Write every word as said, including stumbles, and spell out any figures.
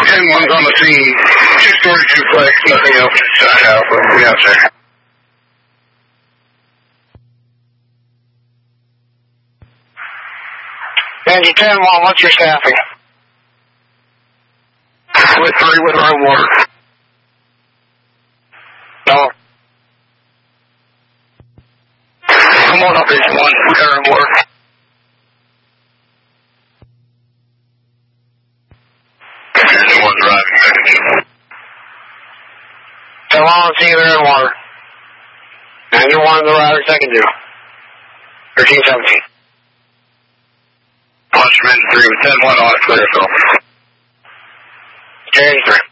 ten one's on the scene. Two story duplex, nothing else inside Alpha. We out there. Angie ten one, what's your staffing? Split three with our own water. No. Come on up, H one, with our own water. H one driving, second. ten one, see you there in water. And you're one of the riders, second due. thirteen seventeen. Punchman three with ten one on it, clear, Phil. Carry three.